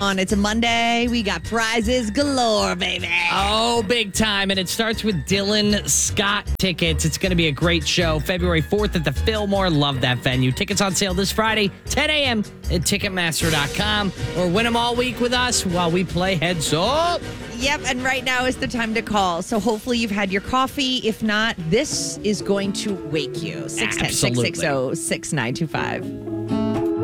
on. It's a Monday. We got prizes galore, baby. Oh, big time. And it starts with Dylan Scott tickets. It's going to be a great show. February 4th at the Fillmore. Love that venue. Tickets on sale this Friday, 10 a.m. at Ticketmaster.com. Or win them all week with us while we play Heads Up. Yep, and right now is the time to call. So hopefully you've had your coffee. If not, this is going to wake you. 610-660-6925.